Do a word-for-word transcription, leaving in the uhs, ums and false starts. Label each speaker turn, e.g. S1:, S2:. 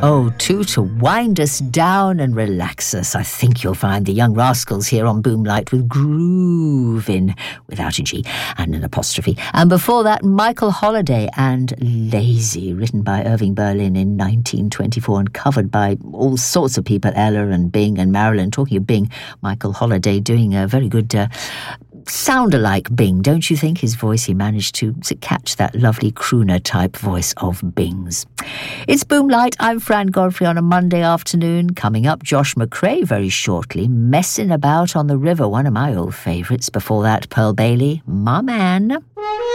S1: Oh, two to wind us down and relax us. I think you'll find the Young Rascals here on Boomlight with Groovin', without a G and an apostrophe. And before that, Michael Holiday and Lazy, written by Irving Berlin in nineteen twenty-four and covered by all sorts of people, Ella and Bing and Marilyn. Talking of Bing, Michael Holiday doing a very good uh, sound-alike Bing, don't you think? His voice, he managed to, to catch that lovely crooner-type voice of Bing's. It's Boomlight. I'm Fran Godfrey on a Monday afternoon. Coming up, Josh McRae very shortly. Messing About on the River, one of my old favourites. Before that, Pearl Bailey, My Man.